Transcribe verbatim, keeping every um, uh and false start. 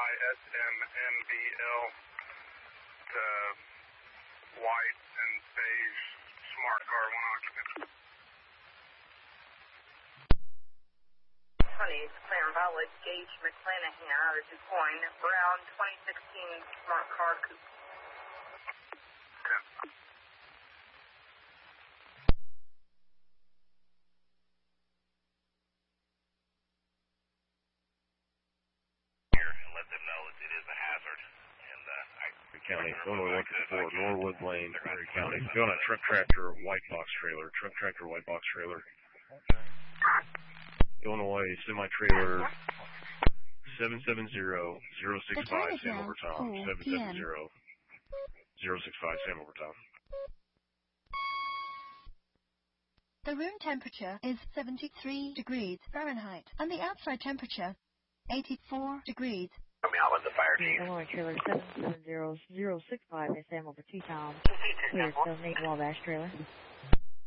S M N B L to white and beige smart car, one occupant. twenty, Clarence Violet, Gage McClanahan out of DuPois, Brown, twenty sixteen smart car coupe. ten. And let them know that it is a hazard. And uh, I County, Illinois one fifty-four, Norwood Lane, Perry County. Going on a truck tractor, white box trailer. Truck tractor, white box trailer. Illinois semi-trailer seven seven zero zero six five, Sam over Tom. seven seven zero zero six five, Sam over Tom. The room temperature is seventy-three degrees Fahrenheit, and the outside temperature, eighty-four degrees. coming out with the fire chief. Illinois trailer seven seven zero zero six five, Sam over T Tom. Clear seven eight Wabash trailer.